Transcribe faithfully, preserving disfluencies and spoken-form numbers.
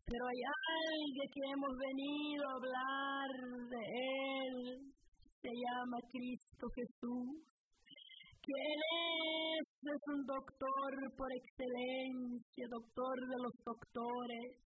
pero hay alguien que hemos venido a hablar de él, se llama Cristo Jesús, que él es, es un doctor por excelencia, doctor de los doctores,